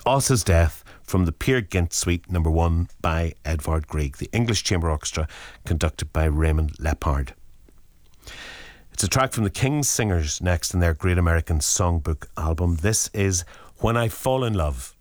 Os's Death from the Peer Gynt Suite No. 1 by Edvard Grieg, the English Chamber Orchestra, conducted by Raymond Lepard. It's a track from the King's Singers next in their Great American Songbook album. This is When I Fall in Love.